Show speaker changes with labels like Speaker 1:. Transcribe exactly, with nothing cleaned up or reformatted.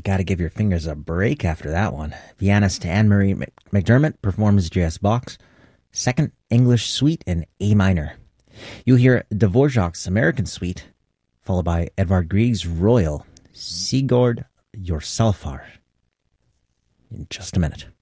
Speaker 1: gotta give your fingers a break after that one. Pianist Anne-Marie McDermott performs J S. Bach's Second English Suite in A minor. You'll hear Dvorak's American Suite, followed by Edvard Grieg's Royal, Sigurd Jorsalfar, in just a minute.